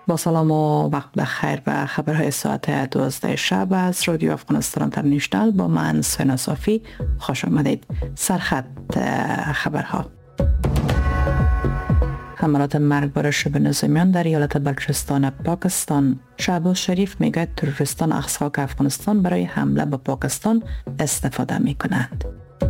با سلام و وقت بخیر و خبرهای ساعت 12 شب از رادیو افغانستان اینترنشنال با من سینا صافی خوش آمدید. سرخط خبرها: حملات مرگبار شبه نظامیان در ایالت بلوچستان پاکستان. شهباز شریف میگه تروریستان اقصی خاک افغانستان برای حمله به پاکستان استفاده می کنند.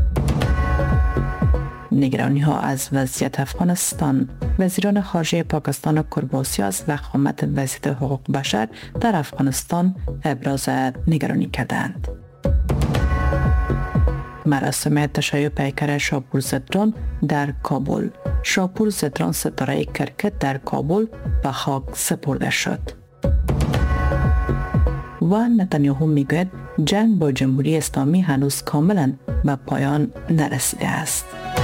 نگرانی ها از وضعیت افغانستان. وزیران خارجه پاکستان و کرباسی از وخامت وضعیت حقوق بشر در افغانستان ابراز نگرانی کردند. مراسم تشییع پیکر شاپور زدران در کابل. شاپور زدران ستاره کرکت در کابل به خاک سپرده شد. و نتانیاهو میگوید جنگ با جمهوری اسلامی هنوز کاملا به پایان نرسیده است.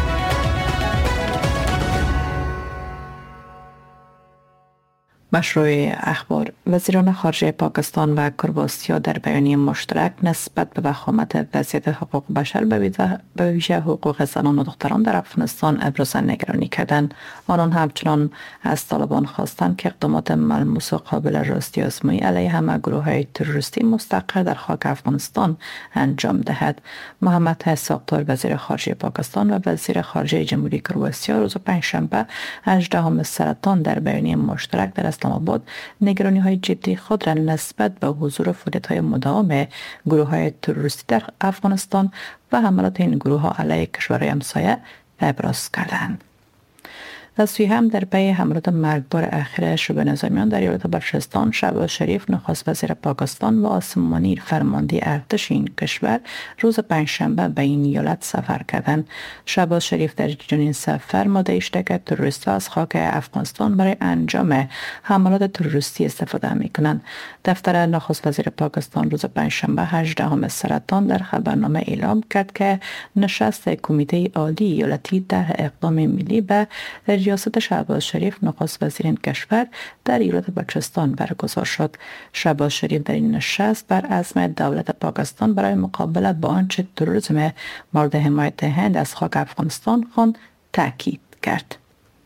مشروع اخبار: وزیران خارجه پاکستان و کرباسی در بیانیه مشترک نسبت به وخامت وضعیت حقوق بشر به ویژه حقوق زنان و دختران در افغانستان ابراز نگرانی کردند. آنان همچنان از طالبان خواستند که اقدامات ملموس و قابل راستی آزمایی علیه همه گروه‌های تروریستی مستقر در خاک افغانستان انجام دهد. محمد اسحاق، وزیر خارجه پاکستان و وزیر خارجه جمهوری کرباسی، روز پنجشنبه 18 سرطان در بیانیه مشترک در اسلام آباد نگرانی های جدی خود را نسبت به حضور و فعالیت های مداوم گروه های تروریستی در افغانستان و حملات این گروه ها علیه کشورهای همسایه ابراز کردند. در سوی هم در پی حملات مرگبار اخیر شبه نظامیان در ایالت بلوچستان، شهباز شریف نخست وزیر پاکستان و عاصم منیر فرمانده ارتش این کشور روز پنجشنبه به این ایالت سفر کردند. شهباز شریف در چنین سفر ماده‌اشته که تروریست‌ها از خاک افغانستان برای انجام حملات تروریستی استفاده می‌کنند. دفتر نخست وزیر پاکستان روز پنجشنبه 18 سرطان در خبرنامه اعلام کرد که نشست کمیته عالی ایالتی در اقدام ملی به ریاست شهباز شریف نخست وزیر این کشور در ایالت بلوچستان برگزار شد. شهباز شریف در این نشست بر عزم دولت پاکستان برای مقابله با آنچه تروریسم مورد حمایت هند از خاک افغانستان خواند تاکید کرد.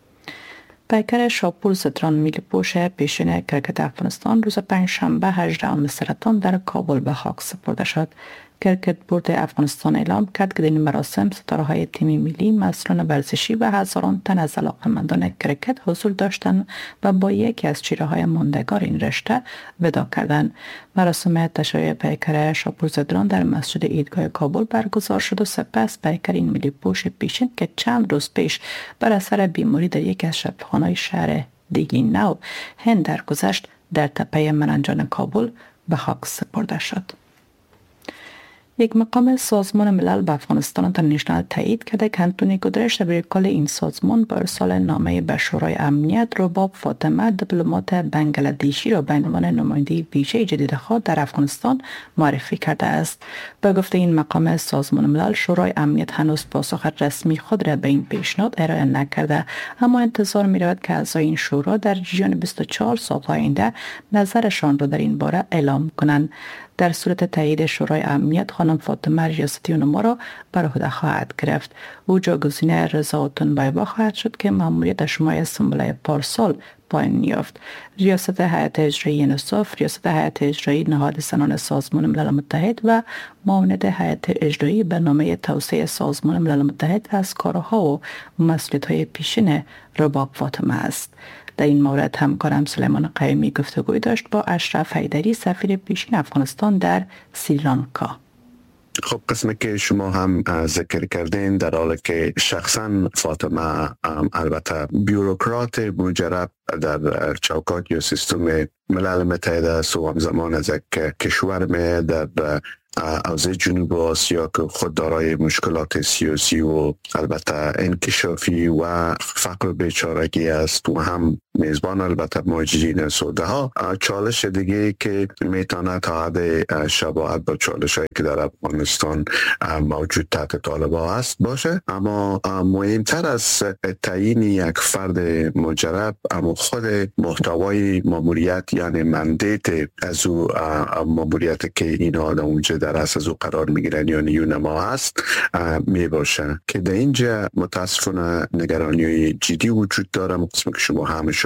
پیکر شاپور زدران میلی پوش پیشین کرکت افغانستان روز پنجشنبه 18 سرطان در کابل به خاک سپرده شد. کرکت بورد افغانستان اعلام کرد که در این مراسم ستاره های تیم ملی، مسئولان ورزشی و هزاران تن از علاقه‌مندان کرکت حضور داشتند و با یکی از چیره های ماندگار این رشته وداع کردند. مراسم تشییع پیکر شاپور زدران در مسجد عیدگاه کابل برگزار شد و سپس پیکر این ملی پوش پیشین که چند روز پیش بر اثر بیماری در یکی از شفاخانه‌های شهر دیگینو هند درگذشت در تپه مننجان کابل به خاک سپرده شد. یک مقام سازمان ملل به افغانستان اینترنشنال تایید کرده که انتونی گودرش دبیرکل این سازمان با ارسال نامه به شورای امنیت رباب فاطمه دیپلمات بنگلادشی را به عنوان نماینده ویژه جدید خود در افغانستان معرفی کرده است. به گفته این مقام سازمان ملل، شورای امنیت هنوز پاسخ رسمی خود را به این پیشنهاد ارائه نکرده، اما انتظار می رود که اعضای این شورا در جریان 24 ساعت آینده نظرشان را در این باره اعلام کنند. در صورت تایید شورای امنیت، خانم فاطمه ریاستی اونما را بر عهده خواهد گرفت. او جایگزین رضا تنبیبا خواهد شد که مأموریتش ماه اسفند پارسال پایان یافت. ریاست هیئت اجرایی نصاف، ریاست هیئت اجرایی نهاد زنان سازمان ملل متحد و معاونت هیئت اجرایی برنامه توسعه سازمان ملل متحد از کارها و مسئولیت‌های پیشین رباب فاطمه است. در این مورد همکارم سلیمان قیمی گفتگوی داشت با اشرف حیدری، سفیر پیشین افغانستان در سریلانکا. خب، قسمی که شما هم ذکر کردین، در حالی که شخصا فاطمه البته بیوروکرات مجرب در چوکات یا سیستم ملل متحد است و همزمان از یک کشور می در حوزه جنوب آسیا که خود دارای مشکلات سیاسی و البته انکشافی و فقر و بیچارگی است و هم میزبان البته مهاجرین سوده ها، چالش دیگه که میتونه تا حد شباهت با چالش هایی که در افغانستان موجود تحت طالبان است باشه. اما مهمتر از تعیین یک فرد مجرب، اما خود محتوای ماموریت، یعنی مندیت از او ماموریت که این آدم اونجا در اساس او قرار میگیرن یا نیونما هست می باشه که در اینجا متاسفانه نگرانی جدی وجود داره. قسمی که شما هم اشاره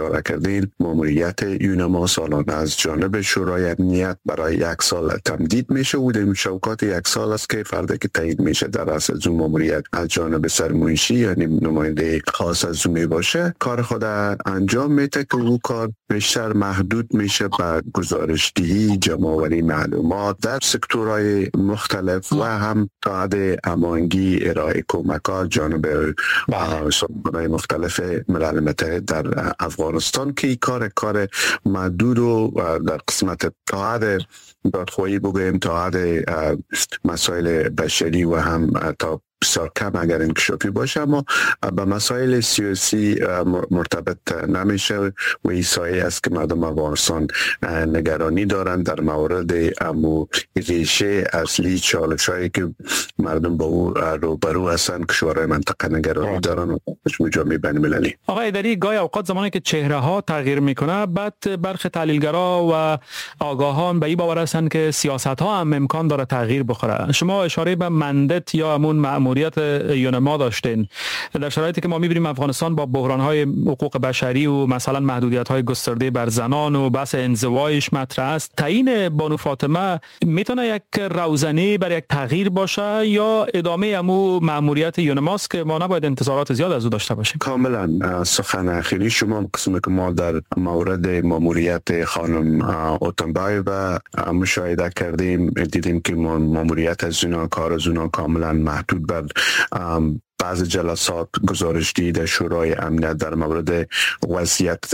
اشاره کردین ماموریت یونما سالانه از جانب شورای امنیت برای 1 سال تمدید میشه و در شوکات 1 سال است که فردی که تعیین میشه در اصل از اون ماموریت از جانب سرمنشی یعنی نماینده خاص از اون باشه کار خود انجام میده که او کار بیشتر محدود میشه به گزارشدهی جمع‌آوری معلومات در سکتورهای مختلف و هم تا حد امانگی ارائه کمکات جانب سازمان‌های مختلف ملل متحد در افغانستان که این کار محدود و در قسمت تا حد دادخواهی بگویم تا حد مسائل بشری و هم تا بسیار کم اگر انکشافی باشه اما به مسائل سیاسی مرتبط نمیشه و این سایه است که مردم افغانستان نگرانی دارند در مورد امو ریشه اصلی چالشایی که مردم با او روبرو هستند کشورهای منطقه نگرانی دارند و مجموع جامعه بین المللی. آقای ایدری گاهی اوقات زمانی که چهره ها تغییر میکنه بعد برخی تحلیلگرا و آگاهان به این باور هستند که سیاست ها هم امکان داره تغییر بخوره. شما اشاره به مندت یا همون مأموریت یونما داشتین در شرایطی که ما می‌بینیم افغانستان با بحران‌های حقوق بشری و مثلا محدودیت‌های گسترده بر زنان و بحث انزوایش مطرح است. تعیین بانو فاطمه میتونه یک روزنه برای یک تغییر باشه یا ادامه امو مأموریت یونماست که ما نباید انتظارات زیاد از او داشته باشیم؟ کاملا سخن اخیری شما قسمی که ما در مورد مأموریت خانم اوتنبایو مشاهده کردیم دیدیم که مأموریت از اونا کار از اونا کاملا محدود بر بعض جلسات گزارش‌دهی در شورای امنیت در مورد وضعیت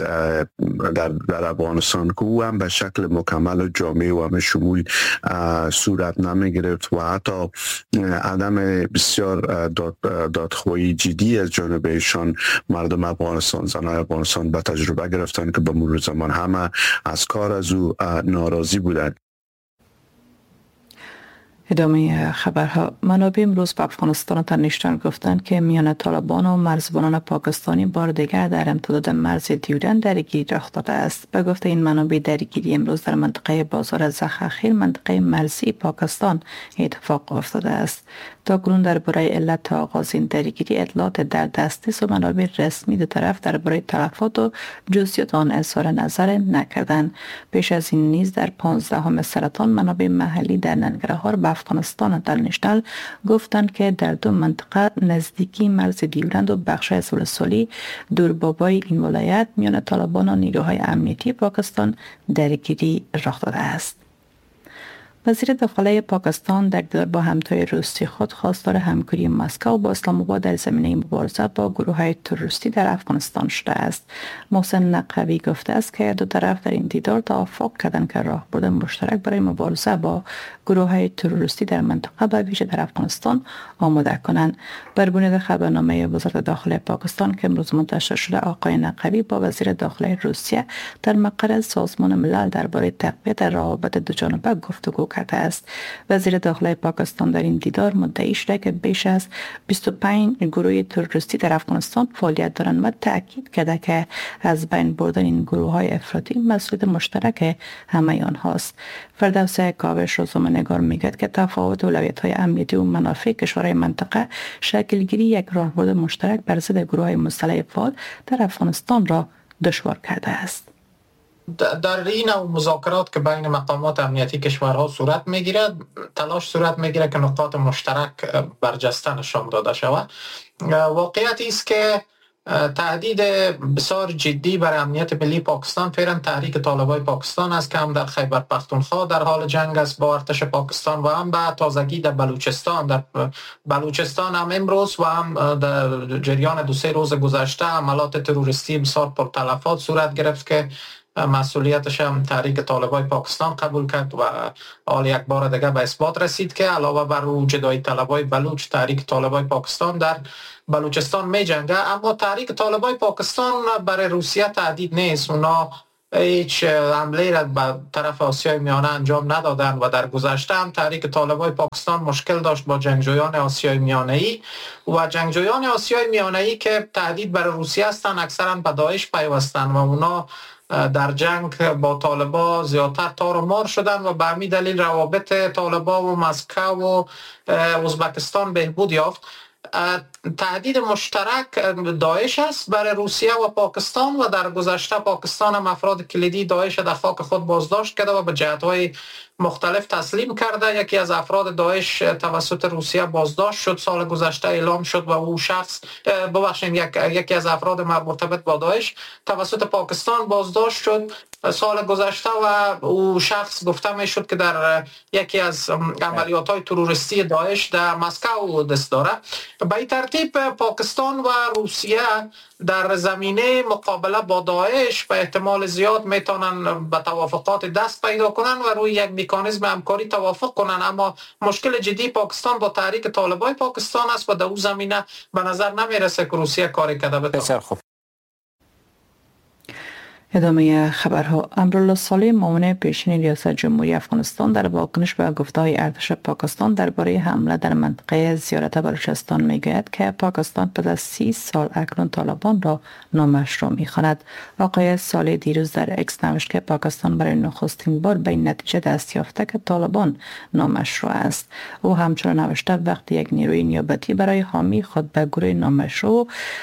در افغانستان که او هم به شکل مکمل و جامع و همه شمول صورت نمی‌گرفت و حتی عدم بسیار دادخواهی جدی از جانب ایشان مردم افغانستان زنان افغانستان به تجربه گرفتن که به مرور زمان همه از کار از او ناراضی بودند. ادامه خبرها. منابع امروز به افغانستان تنشتن گفتند که میان طالبان و مرزبانان پاکستانی بار دیگر در امتداد مرز دیورند درگیری رخ داده است. به گفته این منابع درگیری امروز در منطقه بازار زخاخیل منطقه مرزی پاکستان اتفاق افتاده است. تا کنون درباره علت آغاز این درگیری اطلاعات در دست است و منابع رسمی دو طرف درباره تلفات و جزئیات آن اظهار نظر نکردند. پیش از این نیز در 15 سرطان منابع محلی در ننگرهار به افغانستان انترنشنال گفتند که در دو منطقه نزدیکی مرز دیورند و بخش از ولسوالی دوربابای این ولایت میان طالبان و نیروهای امنیتی پاکستان درگیری رخ داده است. وزیر داخلی پاکستان در دیدار با همتای روسی خود خواستار همکاری مسکو با اسلام آباد در زمینه مبارزه با گروه‌های تروریستی در افغانستان شده است. محسن نقوی گفته است که دو طرف در این دیدار توافق کردند که راهبرد مشترک برای مبارزه با گروه‌های تروریستی در منطقه به ویژه در افغانستان آماده کنند. بر بنیاد خبرنامه وزارت داخلی پاکستان که امروز منتشر شده آقای نقوی با وزیر داخلی روسیه در مقر سازمان ملل درباره تقویت روابط دوجانبه گفتگو کرده است. وزیر داخلی پاکستان در این دیدار مدعی شده که بیش از 25 گروه تروریستی در افغانستان فعالیت دارند و تاکید کرده که از بین بردن این گروه‌های افراطی مسئولیت مشترک همه آنهاست. فردوس کاوش روزنامه‌نگار میگوید که تفاوت اولویت‌های امنیتی و منافع کشورهای منطقه شکلگیری یک راهبرد مشترک بر ضد گروه‌های مسلح فعال در افغانستان را دشوار کرده است. در این مذاکرات که بین مقامات امنیتی کشورها صورت میگیرد تلاش صورت میگیره که نقاط مشترک برجسته نشان داده شود. واقعیت است که تهدید بسیار جدی برای امنیت ملی پاکستان فعلا تحریک طالبای پاکستان است که هم در خیبر پختونخوا در حال جنگ است با ارتش پاکستان و هم به تازگی در بلوچستان هم امروز و هم در جریان 2-3 روز گذشته عملات تروریستی بسیار پرتلفات صورت گرفت که مسئولیتش هم تحریک طالبای پاکستان قبول کرد و حال یک بار دیگه به اثبات رسید که علاوه بر جدایی طلبای بلوچ تحریک طالبای پاکستان در بلوچستان می جنگه. اما تحریک طالبای پاکستان برای روسیه تهدید نیست. اونا هیچ حمله را به طرف آسیای میانه انجام ندادن و در گذشته هم تحریک طالبای پاکستان مشکل داشت با جنگجویان آسیای میانه‌ای و جنگجویان آسیای میانه‌ای که تهدید برای روسیه هستند اکثرا به داعش پیوستند و اونا در جنگ با طالبا زیادتر تار و مار شدن و به همین دلیل روابط طالبا و مسکو و ازبکستان بهبود یافت. تهدید مشترک داعش است برای روسیه و پاکستان و در گذشته پاکستان هم افراد کلیدی داعش در خاک خود بازداشت کرده و به جهت‌های مختلف تسلیم کرده. یکی از افراد داعش توسط روسیه بازداشت شد سال گذشته، اعلام شد و او شخص یکی از افراد مرتبط با داعش توسط پاکستان بازداشت شد سال گذشته و او شخص گفته می شد که در یکی از عملیات های تروریستی داعش در مسکو دست داره. به این ترتیب پاکستان و روسیه در زمینه مقابله با داعش به احتمال زیاد میتونن به توافقات دست پیدا کنن و روی یک مکانیزم همکاری توافق کنن، اما مشکل جدی پاکستان با تحریک طالبای پاکستان است و در اون زمینه به نظر نمیرسه که روسیه کاری کرده بتونه. ادامه خبرها. امرالله صالح معاون پیشین ریاست جمهوری افغانستان در واکنش به گفته‌های ارتش پاکستان درباره حمله در منطقه زیارت بلوچستان میگوید که پاکستان پس از 30 سال اکنون طالبان را نامشروع می‌خواند. آقای صالح دیروز در اکس نوشت که پاکستان برای نخستین بار به این نتیجه دست یافته که طالبان نامشروع است. او همچنین نوشته وقتی یک نیروی نیابتی برای حامی خود به گروه نامشروع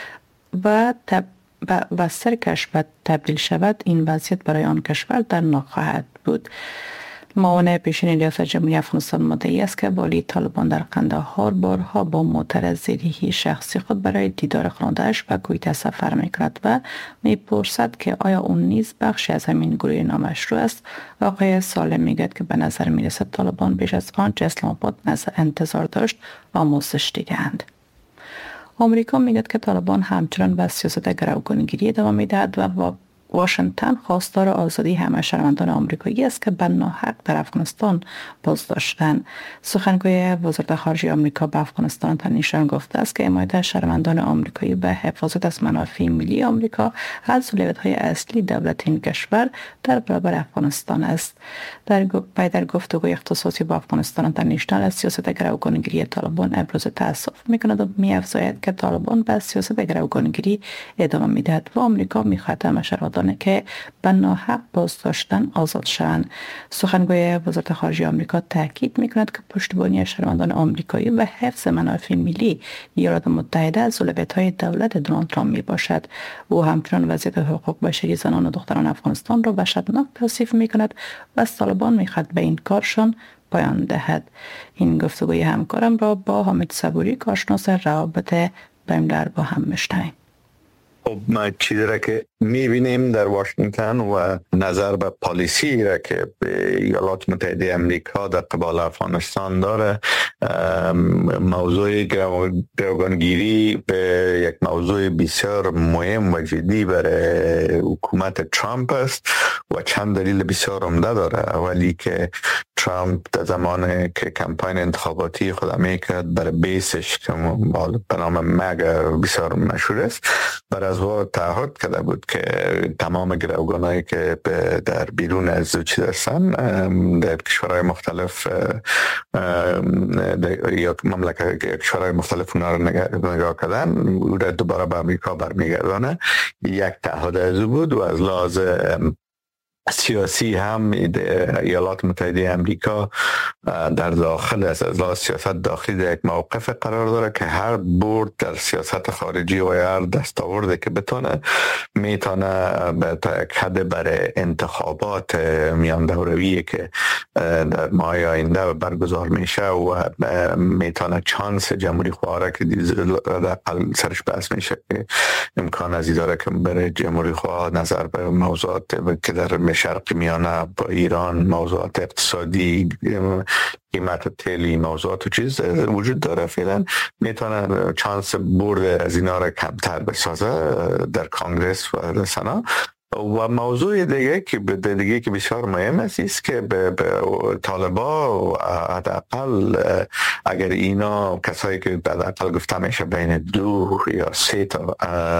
و سرکش به تبدیل شود، این وضعیت برای آن کشور در نخواهد بود. معاون پیشین ریاست جمهوری افغانستان مدعی است که والی طالبان در قندهار بارها با معترض زیرهی شخصی خود برای دیدار خانواده‌اش به کویت سفر می‌کند و می‌پرسد که آیا اون نیز بخشی از همین گروه نامشروع است. آقای صالح میگوید که به نظر می‌رسد طالبان بیش از آنچه اسلام آباد انتظار داشت آموزش دیده‌اند. آمریکا میگوید که طالبان همچنان به سیاست گروگانگیری ادامه میدهد و واشنگتن خواستار آزادی همه شهروندان آمریکایی است که به ناحق در افغانستان بازداشتند. سخنگوی وزارت خارجه آمریکا به افغانستان تنیشان گفته است که حمایت شهروندان آمریکایی به حفاظت از منافع ملی آمریکا از اولویت‌های اصلی دولت این کشور در برابر افغانستان است. در گفتگوی اختصاصی با افغانستان تنیشان از سیاست گروگانگیری طالبان ابراز تأسف می‌کند و می‌افزاید که طالبان به سیاست گروگانگیری ادامه می‌دهد و آمریکا می‌خواهد که به ناحق بازداشتن آزاد شوند. سخنگوی وزارت خارجه آمریکا تاکید می‌کند که پشتیبانی شهروندان آمریکایی و حفظ منافع ملی ایالات متحده از اولویت‌های دولت دونالد ترامپ میباشد. او همچنین وضعیت حقوق بشری زنان و دختران افغانستان را وحشتناک توصیف می‌کند و از طالبان می‌خواهد به این کارشان پایان دهد. این گفتگوی همکارم را با حامد صبوری کارشناس روابط بین‌الملل با هم می‌شنویم. خب ما چیزی را که میبینیم در واشنگتن و نظر به پالیسی را که ایالات متحده امریکا در قبال افغانستان داره، موضوع گروگانگیری به یک موضوع بسیار مهم و جدی برای حکومت ترامپ است و چند دلیل بسیار عمده داره. اولی که ترامپ در زمان که کمپاین انتخاباتی خود میکرد برای بیسش که به نام مگا بسیار مشهور است، بر از تعهد کرده بود که تمام گروگانایی که در بیرون از چیز هستن در کشورهای مختلف یا مملکت کشورهای مختلف اونا رو نگاه کردن او را دوباره به امریکا برمیگردانه. یک تعهد از او بود و از لحاظ سیاسی هم ایالات متحده امریکا در داخل از لحاظ سیاست داخلی در یک موقف قرار داره که هر برد در سیاست خارجی و هر دستاورده که بتونه میتونه تا یک حد برای انتخابات میان دوره‌ای که در ماه آینده برگزار میشه و میتونه چانس جمهوری خواه که در سرش بحث میشه که امکان از داره که برای جمهوری خواه نظر به موضوعات که در شرق میانه با ایران، موضوعات اقتصادی، قیمت تیلی، موضوعات و چیز وجود داره، فعلا میتونه چانس برد از اینا را کمتر بسازه در کانگرس و سنا. و موضوع دیگه که بسیار مهم است که به طالبا حداقل اگر اینا کسایی که حداقل گفته میشه بین 2 یا 3 تا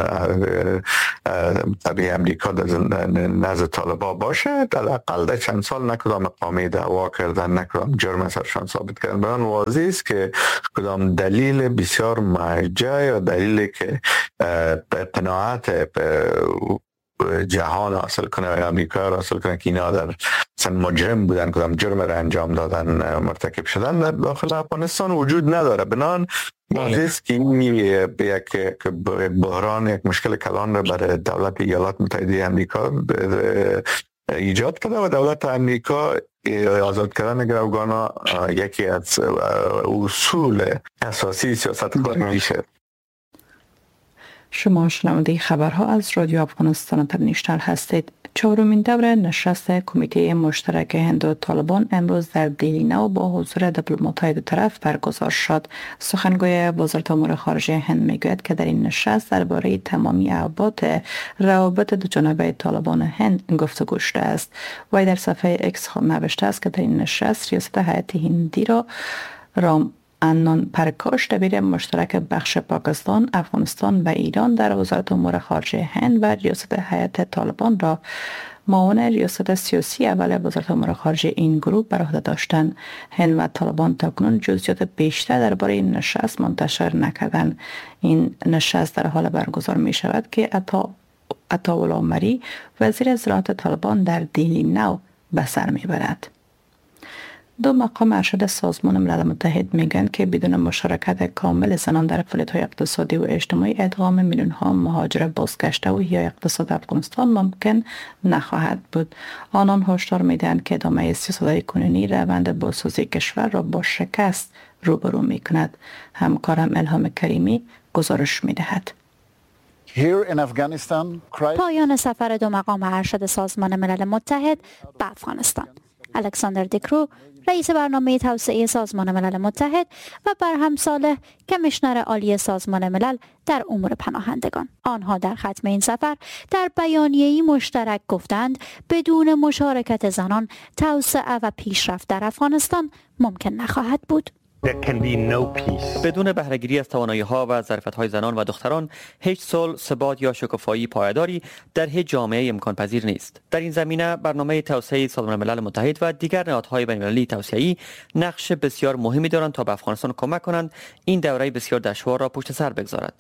طبیعی امریکا در نزد طالبا باشه، حداقل در چند سال نکدام مقامی دعوا کردن، نکدام جرم سرشان ثابت کردن، برای واضح است که کدام دلیل بسیار مرجع یا دلیلی که به قناعت جهان حاصل کنه و امریکا حاصل کنه که اینا در اصلا مجرم بودن، کدام جرم را انجام دادن، مرتکب شدن در داخل افغانستان وجود نداره. بنان است که این به یک بحران، یک مشکل کلان را برای دولت ایالات متحده آمریکا ایجاد کرده و دولت آمریکا آزاد کردن گروگانا یکی از اصول اساسی سیاست خارجی شد. شما شنونده خبرها از رادیو افغانستان اینترنشنال هستید. چهارمین دوره نشست کمیته مشترک هند و طالبان امروز در دلی نو با حضور دیپلمات‌های دو طرف برگزار شد. سخنگوی وزارت امور خارجه هند میگوید که در این نشست درباره تمامی ابعاد روابط دوجانبه طالبان و هند گفتگو شده است. وی در صفحه اکس نوشته است که در این نشست ریاست هیئت هندی را رام انان پرکاش دبیر مشترک بخش پاکستان، افغانستان و ایران در وزارت امور خارجه هند و ریاست هیئت طالبان را معاون ریاست سیاسی اول وزارت امور خارجه این گروه بر عهده داشتند. هند و طالبان تاکنون جزئیات بیشتر درباره این نشست منتشر نکردند. این نشست در حال برگزار می شود که عطاءالله مری وزیر اطلاعات طالبان در دلی نو به سر می برد. دو مقام ارشد سازمان ملل متحد میگن که بدون مشارکت کامل زنان در فعالیت‌های اقتصادی و اجتماعی ادغام میلیون‌ها مهاجر بازگشته و یا اقتصاد افغانستان ممکن نخواهد بود. آنان هشدار میدهند که ادامه سیاست‌های کنونی روند بازسازی کشور را با شکست روبرو میکند. همکارم الهام کریمی گزارش میدهد. پایان سفر دو مقام ارشد سازمان ملل متحد به افغانستان. الکساندر دیکرو، رئیس برنامه توسعه سازمان ملل متحد و برهم صالح، کمیشنر عالی سازمان ملل در امور پناهندگان. آنها در ختم این سفر در بیانیه‌ای مشترک گفتند بدون مشارکت زنان توسعه و پیشرفت در افغانستان ممکن نخواهد بود. بدون بهره‌گیری از توانایی‌ها و ظرفیت‌های زنان و دختران هیچ صلح، ثبات یا شکوفایی پایداری در هیچ جامعه امکان پذیر نیست. در این زمینه برنامه توسعه سازمان ملل متحد و دیگر نهادهای بین‌المللی توسعه‌ای نقش بسیار مهمی دارند تا به افغانستان کمک کنند این دوره بسیار دشوار را پشت سر بگذارد.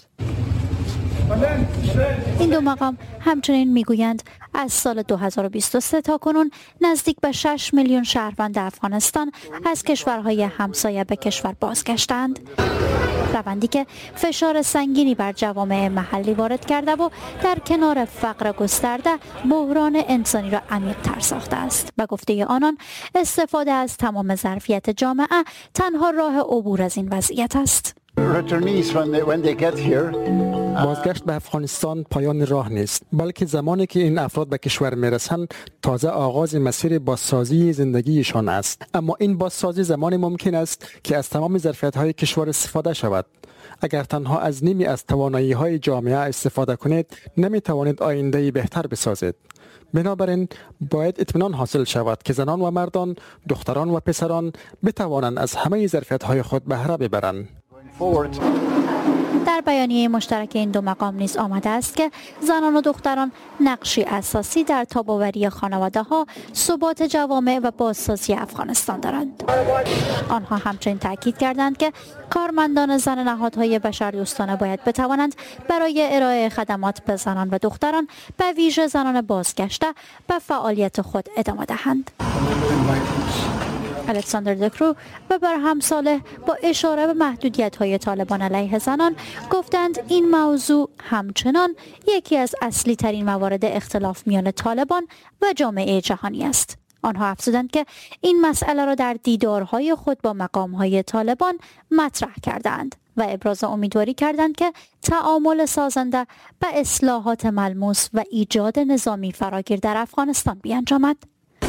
این دو مقام همچنین میگویند از سال 2023 تا کنون نزدیک به 6 میلیون شهروند افغانستان از کشورهای همسایه به کشور بازگشتند. روندی که فشار سنگینی بر جوامع محلی وارد کرده و در کنار فقر گسترده بحران انسانی را عمیق‌تر ساخته است. به گفته آنان استفاده از تمام ظرفیت جامعه تنها راه عبور از این وضعیت است. بازگشت به افغانستان پایان راه نیست، بلکه زمانی که این افراد به کشور میرسند تازه آغاز مسیر بازسازی زندگیشان است. اما این بازسازی زمانی ممکن است که از تمام ظرفیت‌های کشور استفاده شود. اگر تنها از نیمی از توانایی‌های جامعه استفاده کنید، نمی‌توانید آینده‌ای بهتر بسازید. بنابراین باید اطمینان حاصل شود که زنان و مردان، دختران و پسران بتوانند از همه ظرفیت‌های خود بهره ببرند. در بیانیه مشترک این دو مقام نیز آمده است که زنان و دختران نقشی اساسی در تاب‌آوری خانواده‌ها، ثبات جوامع و بازسازی افغانستان دارند. آنها همچنین تاکید کردند که کارمندان زن نهادهای بشردوستانه باید بتوانند برای ارائه خدمات به زنان و دختران، به ویژه زنان بازگشته، به فعالیت خود ادامه دهند. الکساندر دیکرو و برهم صالح با اشاره به محدودیت‌های طالبان علیه زنان گفتند این موضوع همچنان یکی از اصلی ترین موارد اختلاف میان طالبان و جامعه جهانی است. آنها افزودند که این مسئله را در دیدارهای خود با مقام‌های طالبان مطرح کردند و ابراز امیدواری کردند که تعامل سازنده به اصلاحات ملموس و ایجاد نظامی فراگیر در افغانستان بیانجامد.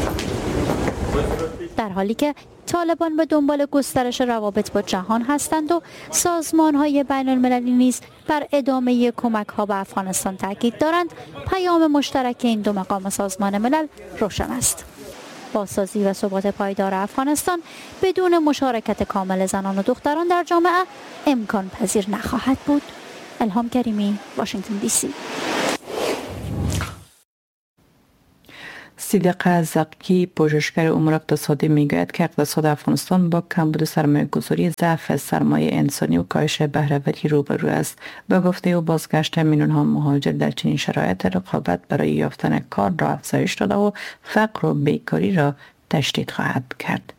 در حالی که طالبان به دنبال گسترش روابط با جهان هستند و سازمان‌های بین‌المللی نیز بر ادامه کمک‌ها به افغانستان تاکید دارند، پیام مشترک این دو مقام سازمان ملل روشن است. بازسازی و ثبات پایدار افغانستان بدون مشارکت کامل زنان و دختران در جامعه امکان پذیر نخواهد بود. الهام کریمی، واشنگتن دی سی. صدیق زقی پژوهشگر امور اقتصادی میگوید که اقتصاد افغانستان با کمبود سرمایه‌گذاری، ضعف سرمایه انسانی و کاهش بهره‌وری روبرو است. به گفته او بازگشت میلیون‌ها مهاجر در چنین شرایط رقابت برای یافتن کار را افزایش داده و فقر و بیکاری را تشدید خواهد کرد.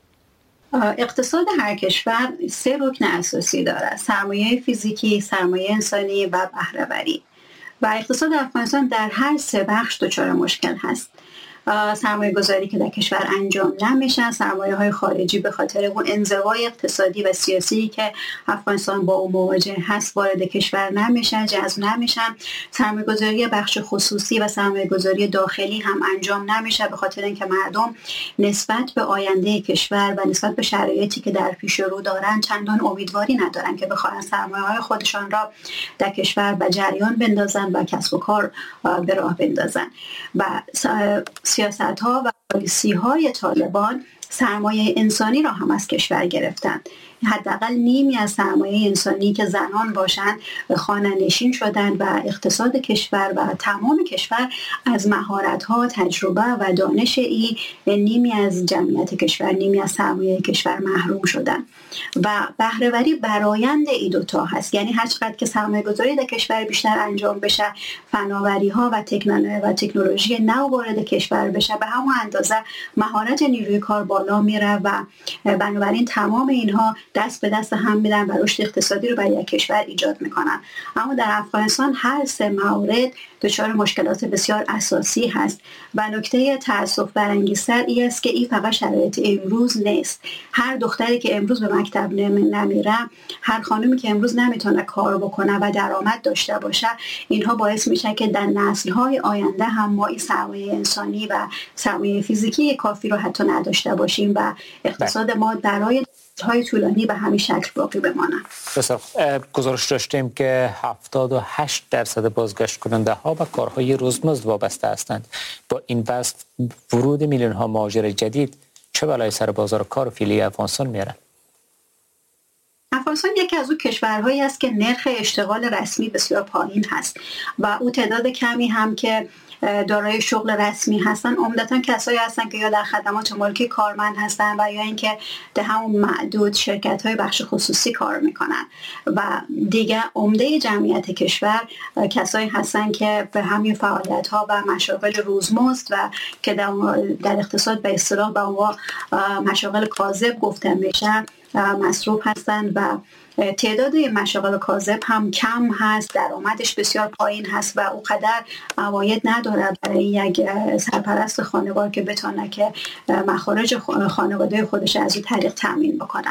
اقتصاد هر کشور 3 رکن اساسی دارد: سرمایه فیزیکی، سرمایه انسانی و بهره‌وری. و اقتصاد افغانستان در هر 3 بخش دچار مشکل هست. سرمایه گذاری که در کشور انجام نمیشه، سرمایه های خارجی به خاطر اون انزوای اقتصادی و سیاسی که افغانستان با اون مواجه هست وارد کشور نمیشن، جذب نمیشن. سرمایه گذاری بخش خصوصی و سرمایه گذاری داخلی هم انجام نمیشه به خاطر اینکه مردم نسبت به آینده کشور و نسبت به شرایطی که در پیش رو دارن چندان امیدواری ندارن که بخوان سرمایه های خودشان را در کشور به جریان بندازن و کسب و کار به راه بندازن. و سیاست ها و پالیسی های طالبان سرمایه انسانی را هم از کشور گرفتن. حداقل نیمی از سرمایه انسانی که زنان باشند خانه نشین شدند و اقتصاد کشور و تمام کشور از مهارت ها، تجربه و دانش نیمی از جمعیت کشور، نیمی از سرمایه کشور محروم شدند. و بهره‌وری برآیند این دوتا هست. یعنی هر چقدر که سرمایه گذاری در کشور بیشتر انجام بشه، فناوری ها و تکنولوژی نو وارد کشور بشه، به همون اندازه مهارت نیروی کار بالا میره و بنابراین تمام اینها دست به دست هم میدن و رشد اقتصادی رو برای یک کشور ایجاد میکنن. اما در افغانستان هر 3 مورد دچار مشکلات بسیار اساسی هست و نکته تأسف برانگیزتر این است که این فقط شرایط امروز نیست. هر دختری که امروز به مکتب نمیره، هر خانومی که امروز نمیتونه کار بکنه و درآمد داشته باشه، اینها باعث میشه که در نسل‌های آینده هم ما این سرمایه انسانی و سرمایه فیزیکی کافی رو حتی نداشته باشیم و اقتصاد ما برای های طولانی به همین شکل باقی بمانه. گزارش داشتیم که 78% بازگشت کننده ها به کارهای روزمزد وابسته هستند. با این وضع ورود میلیون ها مهاجر جدید چه بلایی سر بازار کار فعلی افغانستان میاره؟ افغانستان یکی از اون کشورهایی است که نرخ اشتغال رسمی بسیار پایین هست و اون تعداد کمی هم که دارای شغل رسمی هستن عمدتاً کسایی هستن که یا در خدمات ملکی کارمند هستن و یا اینکه در همون معدود شرکت‌های بخش خصوصی کار میکنن و دیگه عمده جمعیت کشور کسایی هستن که به همین فعالیت‌ها و مشاغل روزمزد و که در اقتصاد به اصطلاح به عنوان مشاغل کاذب گفته میشن مصروف هستند و تعداد مشاغل کاذب هم کم هست، درآمدش بسیار پایین هست و اونقدر عواید نداره برای یک سرپرست خانوار که بتونه که مخارج خانواده خودش از این طریق تامین بکنه.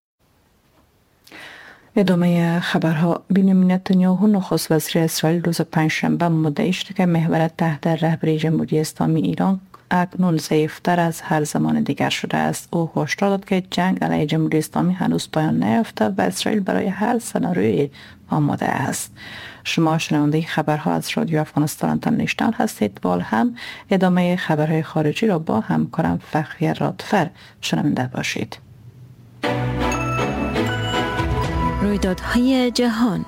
ادامه خبرها. بنیامین نتانیاهو نخست وزیر اسرائیل روز پنجشنبه مدعی شد که محور تحت رهبری جمهوری اسلامی ایران اکنون ضعیفتر از هر زمان دیگر شده است. او هشدار داد که جنگ علیه جمهوری اسلامی هنوز پایان نیافته و اسرائیل برای هر سناریویی آماده است. شما شنونده خبرها از رادیو افغانستان اینترنشنال هستید و هم ادامه خبرهای خارجی را با همکارم فخریه رادفر شنونده باشید. رویدادهای جهان.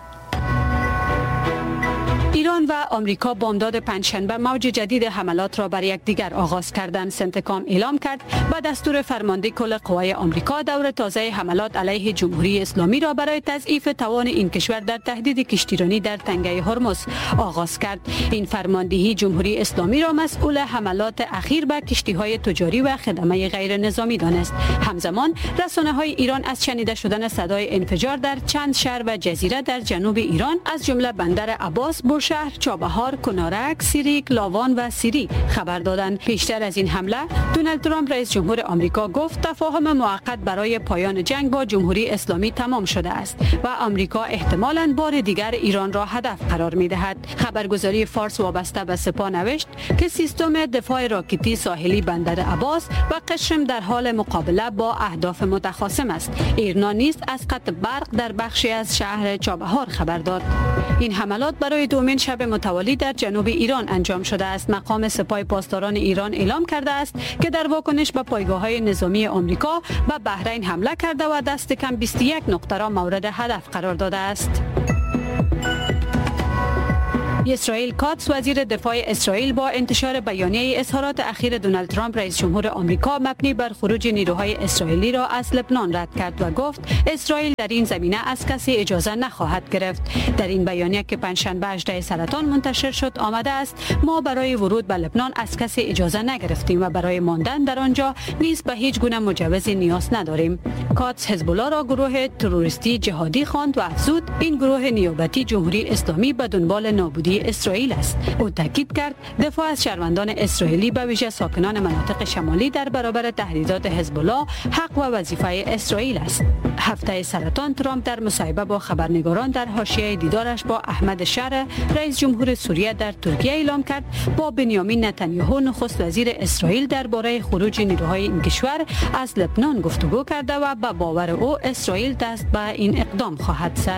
ایران و آمریکا بامداد پنجشنبه موج جدید حملات را بر یکدیگر آغاز کردند. سنتکام اعلام کرد با دستور فرمانده کل قوای آمریکا دور تازه حملات علیه جمهوری اسلامی را برای تضعیف توان این کشور در تهدید کشتیرانی در تنگه هرمز آغاز کرد. این فرماندهی جمهوری اسلامی را مسئول حملات اخیر به کشتی‌های تجاری و خدمه غیر نظامی دانست. همزمان رسانه‌های ایران از شنیده شدن صدای انفجار در چند شهر و جزیره در جنوب ایران از جمله بندر عباس، بوشهر، چابهار، کنارک، سیریک، لاوان و سیری خبر دادند. پیشتر از این حمله دونالد ترامپ رئیس جمهور آمریکا گفت تفاهم موقت برای پایان جنگ با جمهوری اسلامی تمام شده است و آمریکا احتمالاً بار دیگر ایران را هدف قرار می‌دهد. خبرگزاری فارس وابسته به سپاه نوشت که سیستم دفاع راکتی ساحلی بندر عباس و قشم در حال مقابله با اهداف متخاصم است. ایرنا نیز از قطع برق در بخشی از شهر چابهار خبر داد. این حملات برای دومین شب متوالی در جنوب ایران انجام شده است. مقام سپاه پاسداران ایران اعلام کرده است که در واکنش به پایگاه‌های نظامی آمریکا و بحرین حمله کرده و دست کم 21 نقطه را مورد هدف قرار داده است. اسرائیل کاتس وزیر دفاع اسرائیل با انتشار بیانیه اظهارات اخیر دونالد ترامپ رئیس جمهور آمریکا مبنی بر خروج نیروهای اسرائیلی را از لبنان رد کرد و گفت اسرائیل در این زمینه از کسی اجازه نخواهد گرفت. در این بیانیه که پنجشنبه 18 سرطان منتشر شد آمده است ما برای ورود به لبنان از کسی اجازه نگرفتیم و برای ماندن در آنجا نیز به هیچ گونه مجوزی نیاز نداریم. کاتس حزب الله را گروه تروریستی جهادی خواند و افزود این گروه نیابتی جمهوری اسلامی به دنبال نابودی اسرائیل است. او تاکید کرد دفاع از شهروندان اسرائیلی به ویژه ساکنان مناطق شمالی در برابر تهدیدات حزب الله حق و وظیفه اسرائیل است. هفته سرطان ترامپ در مصاحبه با خبرنگاران در حاشیه دیدارش با احمد شر رئیس جمهور سوریه در ترکیه اعلام کرد با بنیامین نتانیاهو نخست وزیر اسرائیل درباره خروج نیروهای این کشور از لبنان گفتگو کرده و به باور او اسرائیل دست به این اقدام خواهد زد.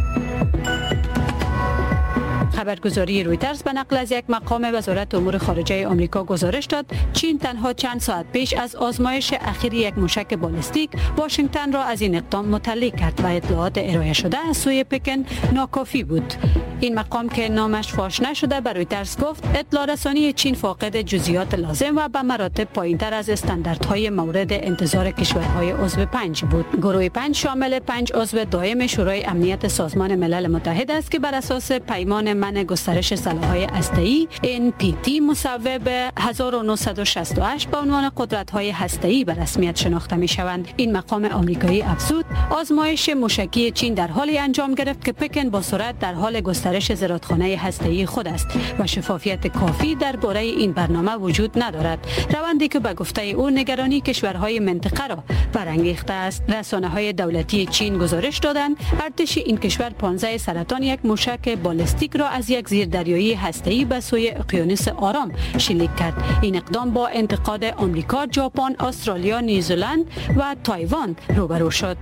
خبرگزاری رویترز به نقل از یک مقام وزارت امور خارجه آمریکا گزارش داد چین تنها چند ساعت پیش از آزمایش اخیر یک موشک بالستیک واشنگتن را از این اقدام مطلع کرد و اطلاعات ارائه شده از سوی پکن ناکافی بود. این مقام که نامش فاش نشده به رویترز گفت اطلاع رسانی چین فاقد جزئیات لازم و به مراتب پایینتر از استانداردهای مورد انتظار کشورهای عضو 5 بود. گروه 5 شامل 5 عضو دائم شورای امنیت سازمان ملل متحد است که بر اساس پیمان منع گسترش سلاح‌های هسته‌ای NPT مصوب به 1968 به عنوان قدرت‌های هسته‌ای به رسمیت شناخته می‌شوند. این مقام آمریکایی افزود آزمایش موشکی چین در حالی انجام گرفت که پکن با سرعت در حال گسترش زرادخانه هسته‌ای خود است و شفافیت کافی درباره این برنامه وجود ندارد. روندی که به گفته او نگرانی کشورهای منطقه را برانگیخته است. رسانه‌های دولتی چین گزارش دادند ارتش این کشور 15 سرطان یک موشک بالستیک را از یک زیردریایی هسته‌ای به سوی اقیانوس آرام شلیک کرد. این اقدام با انتقاد آمریکا، ژاپن، استرالیا، نیوزلند و تایوان روبرو شد.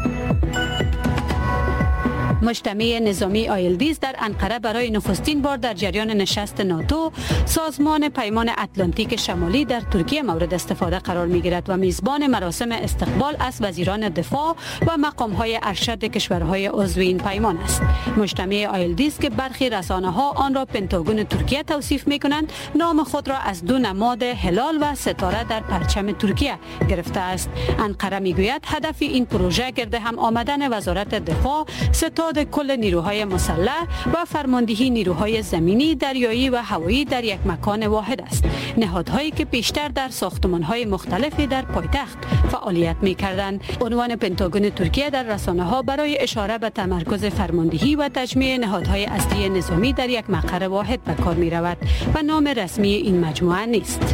مجتمع نظامی آیلدیز در انقره برای نخستین بار در جریان نشست ناتو سازمان پیمان اتلانتیک شمالی در ترکیه مورد استفاده قرار می‌گیرد و میزبان مراسم استقبال از وزیران دفاع و مقام‌های ارشد کشورهای عضو این پیمان است. مجتمع آیلدیز که برخی رسانه‌ها آن را پنتاگون ترکیه توصیف می‌کنند، نام خود را از دو نماد هلال و ستاره در پرچم ترکیه گرفته است. انقره می‌گوید هدف این پروژه گرد هم آمدن وزارت دفاع، ستاد کل نیروهای مسلح و فرماندهی نیروهای زمینی، دریایی و هوایی در یک مکان واحد است. نهادهایی که پیشتر در ساختمان‌های مختلفی در پایتخت فعالیت می‌کردند. عنوان پنتاگون ترکیه در رسانه‌ها برای اشاره به تمرکز فرماندهی و تجمیع نهادهای اصلی نظامی در یک مقر واحد به کار می‌رود و نام رسمی این مجموعه نیست.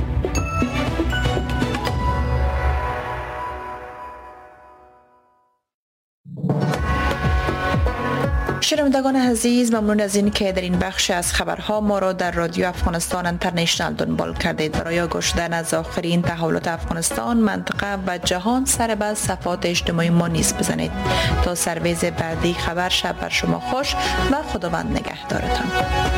شنوندگان عزیز، ممنون از این که در این بخش از خبرها ما را در رادیو افغانستان اینترنشنال دنبال کردید. برای گوش دادن از آخرین تحولات افغانستان، منطقه و جهان سر به صفحات اجتماعی ما نیز بزنید. تا سرویز بعدی خبر، شب بر شما خوش و خداوند نگهدارتان.